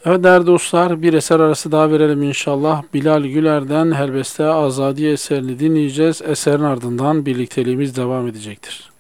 Evet değerli dostlar, bir eser arası daha verelim inşallah. Bilal Güler'den Helbeste Azadi eserini dinleyeceğiz. Eserin ardından birlikteliğimiz devam edecektir.